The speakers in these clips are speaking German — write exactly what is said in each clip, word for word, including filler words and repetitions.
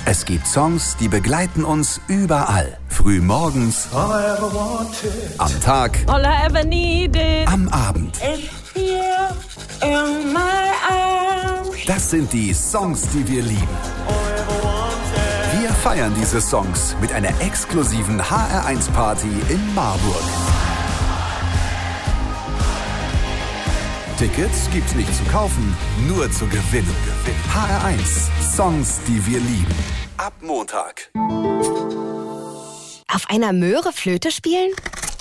Es gibt Songs, die begleiten uns überall. Früh morgens, am Tag, all I ever needed, am Abend. is here in my arms. Das sind die Songs, die wir lieben. Wir feiern diese Songs mit einer exklusiven H R eins Party in Marburg. Tickets gibt's nicht zu kaufen, nur zu gewinnen. H R eins, Songs, die wir lieben. Ab Montag. Auf einer Möhre Flöte spielen?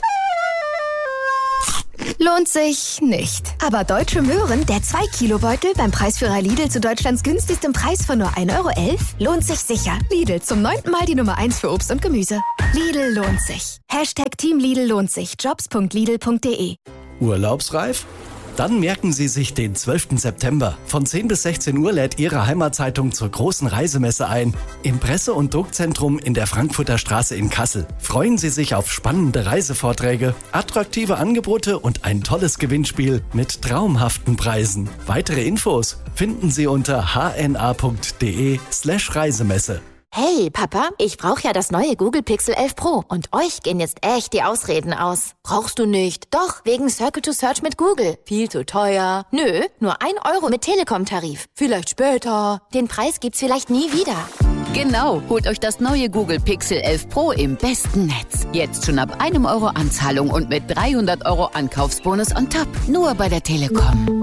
Lohnt sich nicht. Aber Deutsche Möhren, der zwei Kilo Beutel beim Preisführer Lidl zu Deutschlands günstigstem Preis von nur ein Euro elf, lohnt sich sicher. Lidl, zum neunten Mal die Nummer eins für Obst und Gemüse. Lidl lohnt sich. Hashtag Team Lidl lohnt sich. Jobs punkt lidl punkt de. Urlaubsreif? Dann merken Sie sich den zwölften September. Von zehn bis sechzehn Uhr lädt Ihre Heimatzeitung zur großen Reisemesse ein. Im Presse- und Druckzentrum in der Frankfurter Straße in Kassel. Freuen Sie sich auf spannende Reisevorträge, attraktive Angebote und ein tolles Gewinnspiel mit traumhaften Preisen. Weitere Infos finden Sie unter h n a punkt de slash Reisemesse. Hey, Papa, ich brauche ja das neue Google Pixel elf Pro und euch gehen jetzt echt die Ausreden aus. Brauchst du nicht? Doch, wegen Circle to Search mit Google. Viel zu teuer. Nö, nur ein Euro mit Telekom-Tarif. Vielleicht später. Den Preis gibt's vielleicht nie wieder. Genau, holt euch das neue Google Pixel elf Pro im besten Netz. Jetzt schon ab einem Euro Anzahlung und mit dreihundert Euro Ankaufsbonus on top. Nur bei der Telekom.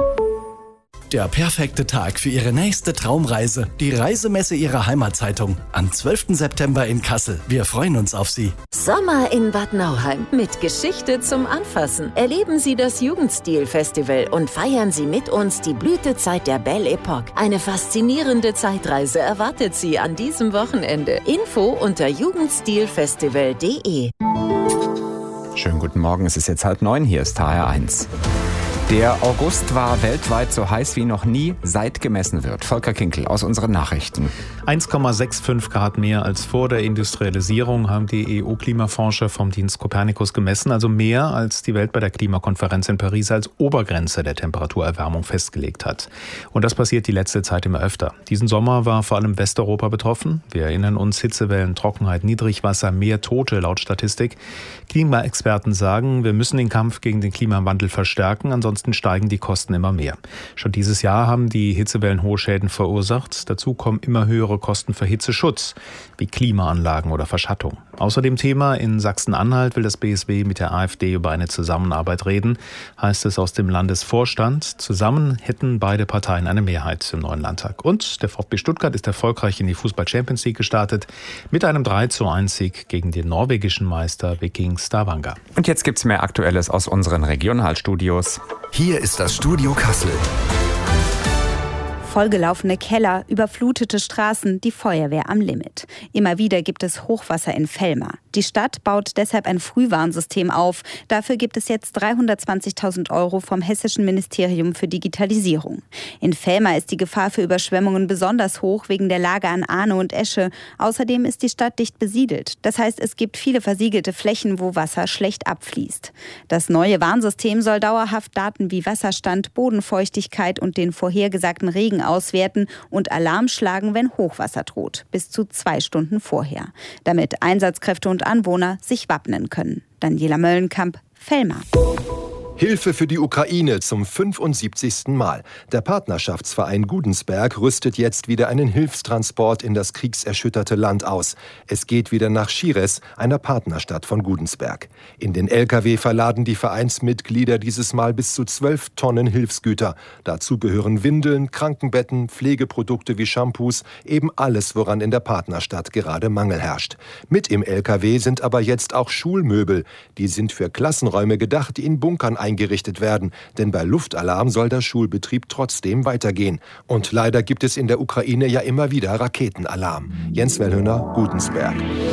Der perfekte Tag für Ihre nächste Traumreise. Die Reisemesse Ihrer Heimatzeitung. Am zwölften September in Kassel. Wir freuen uns auf Sie. Sommer in Bad Nauheim. Mit Geschichte zum Anfassen. Erleben Sie das Jugendstil-Festival und feiern Sie mit uns die Blütezeit der Belle Epoque. Eine faszinierende Zeitreise erwartet Sie an diesem Wochenende. Info unter jugendstilfestival punkt de. Schönen guten Morgen, es ist jetzt halb neun, hier ist H R eins. Der August war weltweit so heiß wie noch nie, seit gemessen wird. Volker Kinkel aus unseren Nachrichten. eins Komma fünfundsechzig Grad mehr als vor der Industrialisierung haben die E U-Klimaforscher vom Dienst Copernicus gemessen, also mehr als die Welt bei der Klimakonferenz in Paris als Obergrenze der Temperaturerwärmung festgelegt hat. Und das passiert die letzte Zeit immer öfter. Diesen Sommer war vor allem Westeuropa betroffen. Wir erinnern uns, Hitzewellen, Trockenheit, Niedrigwasser, mehr Tote laut Statistik. Klimaexperten sagen, wir müssen den Kampf gegen den Klimawandel verstärken, ansonsten steigen die Kosten immer mehr. Schon dieses Jahr haben die Hitzewellen hohe Schäden verursacht. Dazu kommen immer höhere Kosten für Hitzeschutz, wie Klimaanlagen oder Verschattung. Außerdem Thema: in Sachsen-Anhalt will das B S W mit der AfD über eine Zusammenarbeit reden, heißt es aus dem Landesvorstand. Zusammen hätten beide Parteien eine Mehrheit im neuen Landtag. Und der VfB Stuttgart ist erfolgreich in die Fußball-Champions League gestartet mit einem drei zu eins Sieg gegen den norwegischen Meister Viking Stavanger. Und jetzt gibt's mehr Aktuelles aus unseren Regionalstudios. Hier ist das Studio Kassel. Vollgelaufene Keller, überflutete Straßen, die Feuerwehr am Limit. Immer wieder gibt es Hochwasser in Velma. Die Stadt baut deshalb ein Frühwarnsystem auf. Dafür gibt es jetzt dreihundertzwanzigtausend Euro vom Hessischen Ministerium für Digitalisierung. In Velma ist die Gefahr für Überschwemmungen besonders hoch wegen der Lage an Arno und Esche. Außerdem ist die Stadt dicht besiedelt. Das heißt, es gibt viele versiegelte Flächen, wo Wasser schlecht abfließt. Das neue Warnsystem soll dauerhaft Daten wie Wasserstand, Bodenfeuchtigkeit und den vorhergesagten Regen auswerten und Alarm schlagen, wenn Hochwasser droht, bis zu zwei Stunden vorher, damit Einsatzkräfte und Anwohner sich wappnen können. Daniela Möllenkamp, Velma. Hilfe für die Ukraine zum fünfundsiebzigsten Mal. Der Partnerschaftsverein Gudensberg rüstet jetzt wieder einen Hilfstransport in das kriegserschütterte Land aus. Es geht wieder nach Schires, einer Partnerstadt von Gudensberg. In den L K W verladen die Vereinsmitglieder dieses Mal bis zu zwölf Tonnen Hilfsgüter. Dazu gehören Windeln, Krankenbetten, Pflegeprodukte wie Shampoos, eben alles, woran in der Partnerstadt gerade Mangel herrscht. Mit im L K W sind aber jetzt auch Schulmöbel. Die sind für Klassenräume gedacht, die in Bunkern eingerichtet werden, denn bei Luftalarm soll der Schulbetrieb trotzdem weitergehen. Und leider gibt es in der Ukraine ja immer wieder Raketenalarm. Jens Wellhöhner, Gudensberg.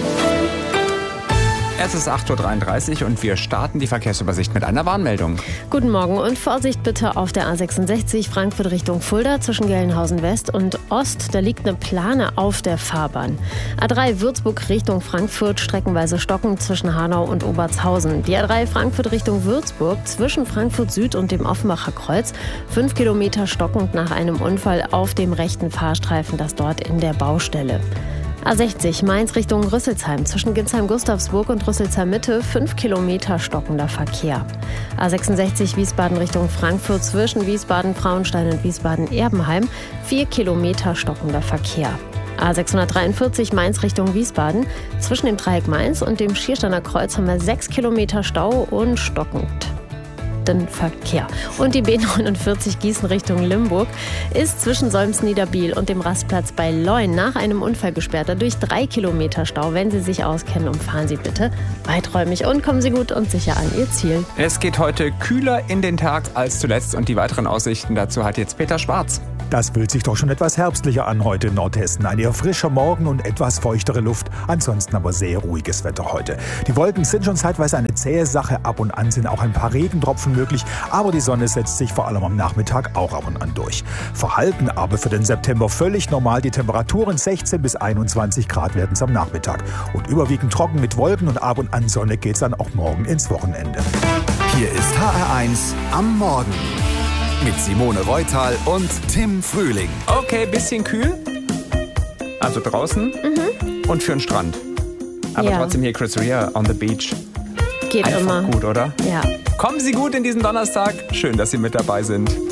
Es ist acht Uhr dreiunddreißig und wir starten die Verkehrsübersicht mit einer Warnmeldung. Guten Morgen und Vorsicht bitte auf der A sechsundsechzig Frankfurt Richtung Fulda zwischen Gelnhausen West und Ost. Da liegt eine Plane auf der Fahrbahn. A drei Würzburg Richtung Frankfurt streckenweise stockend zwischen Hanau und Obertshausen. Die A drei Frankfurt Richtung Würzburg zwischen Frankfurt Süd und dem Offenbacher Kreuz. Fünf Kilometer stockend nach einem Unfall auf dem rechten Fahrstreifen, das dort in der Baustelle. A sechzig Mainz Richtung Rüsselsheim. Zwischen Ginsheim-Gustavsburg und Rüsselsheim-Mitte fünf Kilometer stockender Verkehr. A sechsundsechzig Wiesbaden Richtung Frankfurt. Zwischen Wiesbaden-Frauenstein und Wiesbaden-Erbenheim vier Kilometer stockender Verkehr. A sechshundertdreiundvierzig Mainz Richtung Wiesbaden. Zwischen dem Dreieck Mainz und dem Schiersteiner Kreuz haben wir sechs Kilometer Stau und stockend den Verkehr. Und die B neunundvierzig Gießen Richtung Limburg ist zwischen Solms-Niederbiel und dem Rastplatz bei Leun nach einem Unfall gesperrt. Dadurch drei Kilometer Stau. Wenn Sie sich auskennen, umfahren Sie bitte weiträumig und kommen Sie gut und sicher an Ihr Ziel. Es geht heute kühler in den Tag als zuletzt und die weiteren Aussichten dazu hat jetzt Peter Schwarz. Das fühlt sich doch schon etwas herbstlicher an heute in Nordhessen. Ein eher frischer Morgen und etwas feuchtere Luft. Ansonsten aber sehr ruhiges Wetter heute. Die Wolken sind schon zeitweise eine zähe Sache. Ab und an sind auch ein paar Regentropfen möglich. Aber die Sonne setzt sich vor allem am Nachmittag auch ab und an durch. Verhalten aber für den September völlig normal. Die Temperaturen sechzehn bis einundzwanzig Grad werden es am Nachmittag. Und überwiegend trocken mit Wolken und ab und an Sonne geht es dann auch morgen ins Wochenende. Hier ist H R eins am Morgen. Mit Simone Reutal und Tim Frühling. Okay, bisschen kühl. Also draußen Mhm. und für den Strand. Aber Ja. trotzdem hier Chris Rea on the beach. Geht Einfach immer. gut, oder? Ja. Kommen Sie gut in diesen Donnerstag. Schön, dass Sie mit dabei sind.